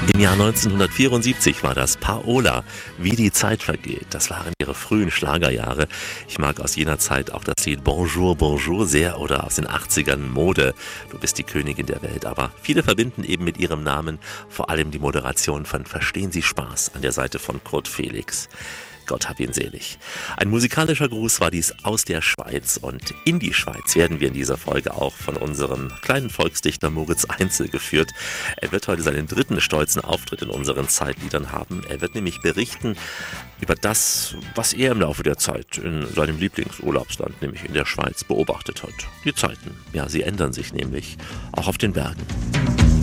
Im Jahr 1974 war das Paola, wie die Zeit vergeht. Das waren ihre frühen Schlagerjahre. Ich mag aus jener Zeit auch das Lied Bonjour, Bonjour sehr oder aus den 80ern Mode. Du bist die Königin der Welt. Aber viele verbinden eben mit ihrem Namen vor allem die Moderation von Verstehen Sie Spaß an der Seite von Kurt Felix. Gott hab ihn selig. Ein musikalischer Gruß war dies aus der Schweiz, und in die Schweiz werden wir in dieser Folge auch von unserem kleinen Volksdichter Moritz Einzel geführt. Er wird heute seinen dritten stolzen Auftritt in unseren Zeitliedern haben. Er wird nämlich berichten über das, was er im Laufe der Zeit in seinem Lieblingsurlaubsland, nämlich in der Schweiz, beobachtet hat. Die Zeiten, ja, sie ändern sich nämlich, auch auf den Bergen.